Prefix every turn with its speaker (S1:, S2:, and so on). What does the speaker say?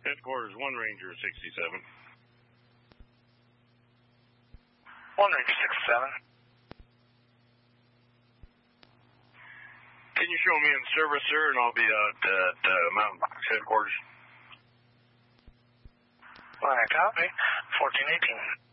S1: Headquarters, 1 Ranger 67.
S2: 1 Ranger 67.
S1: Can you show me in service, sir, and I'll be out at Mountain Box Headquarters.
S2: All right, copy. 1418.